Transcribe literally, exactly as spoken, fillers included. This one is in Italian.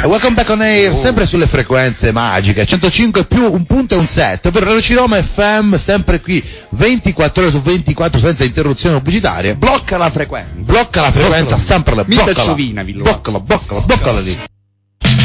Welcome back on air, sempre sulle frequenze magiche, centocinque più un punto e un set, per Radio Roma F M, sempre qui ventiquattro ore su ventiquattro senza interruzioni pubblicitarie. Blocca la frequenza. Blocca la frequenza, sempre la Mita bloccala. Ciovina, Bloccala, bloccala, bloccala lì.